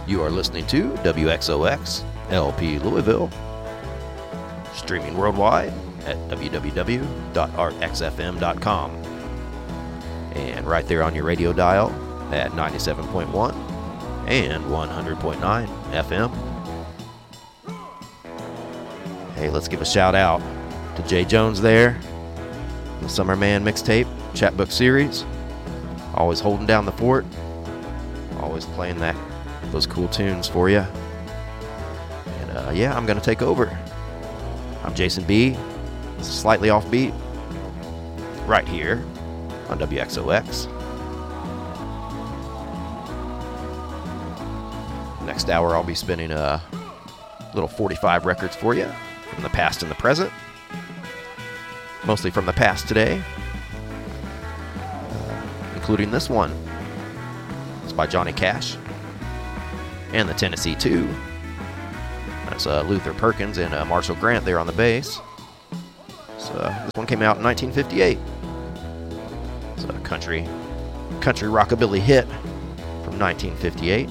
You are listening to WXOX LP Louisville, streaming worldwide at www.artxfm.com, and right there on your radio dial at 97.1 and 100.9 FM. Hey, let's give a shout out to Jay Jones there, the Summer Man mixtape, chapbook series, always holding down the fort, always playing those cool tunes for you. And yeah, I'm going to take over. I'm Jason B. It's slightly offbeat, right here on WXOX. Next hour, I'll be spinning little 45 records for you from the past and the present. Mostly from the past today, including this one. It's by Johnny Cash and the Tennessee 2. That's Luther Perkins and Marshall Grant there on the bass. So this one came out in 1958. It's a country rockabilly hit from 1958.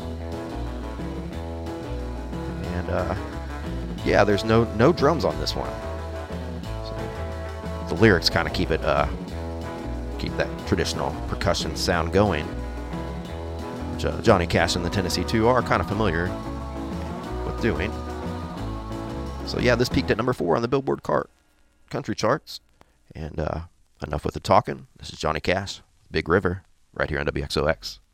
And yeah, there's no drums on this one. So the lyrics kind of keep that traditional percussion sound going, which Johnny Cash and the Tennessee 2 are kind of familiar with doing. So yeah, this peaked at number 4 on the Billboard country charts. And enough with the talking. This is Johnny Cash, Big River, right here on WXOX.